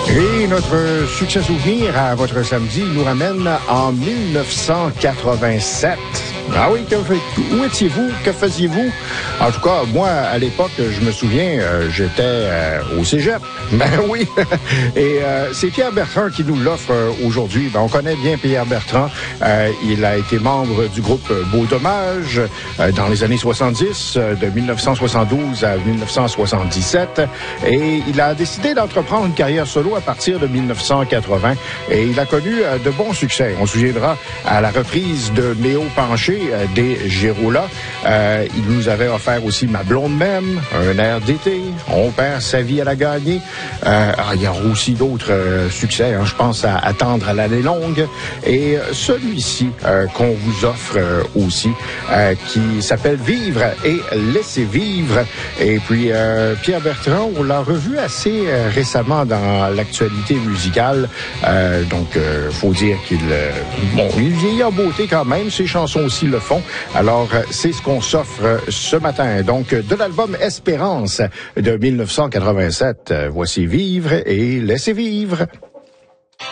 Et notre succès souvenir à votre samedi nous ramène en 1987. Ah oui, où étiez-vous? Que faisiez-vous? En tout cas, moi, à l'époque, je me souviens, j'étais au cégep. Ben oui. Et c'est Pierre Bertrand qui nous l'offre aujourd'hui. Ben, on connaît bien Pierre Bertrand. Il a été membre du groupe Beau Dommage dans les années 70, de 1972 à 1977. Et il a décidé d'entreprendre une carrière solo à partir de 1980. Et il a connu de bons succès. On se souviendra à la reprise de Méo Penché des Girola. Il nous avait offert aussi Ma blonde même, un air d'été, On perd sa vie à la gagner. Il y a aussi d'autres succès, hein, je pense à Attendre à l'année longue. Et celui-ci qu'on vous offre aussi, qui s'appelle Vivre et laisser vivre. Et puis Pierre Bertrand, on l'a revu assez récemment dans l'actualité musicale. Donc, faut dire qu'il il vieillit en beauté quand même. Ses chansons aussi le font. Alors, c'est ce qu'on s'offre ce matin. Donc, de l'album Espérance de 1987. Voici Vivre et laisser vivre.